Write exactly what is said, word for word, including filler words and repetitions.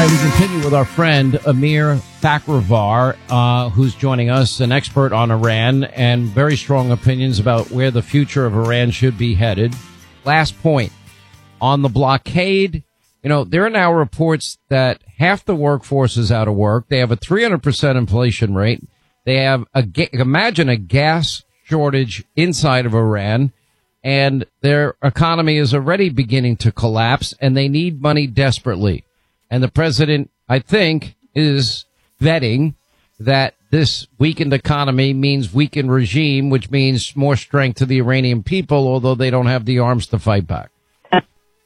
right, we continue with our friend Amir Fakhravar, uh, who's joining us, an expert on Iran and very strong opinions about where the future of Iran should be headed. Last point on the blockade. You know, there are now reports that half the workforce is out of work. They have a three hundred percent inflation rate. They have a, imagine a gas shortage inside of Iran, and their economy is already beginning to collapse, and they need money desperately. And the president, I think, is vetting that this weakened economy means weakened regime, which means more strength to the Iranian people, although they don't have the arms to fight back.